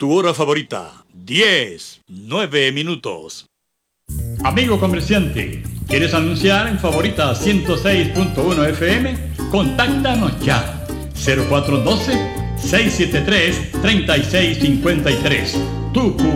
Tu hora favorita, 10:09. Amigo comerciante, ¿quieres anunciar en Favorita 106.1 FM? Contáctanos ya. 0412-673-3653. Tu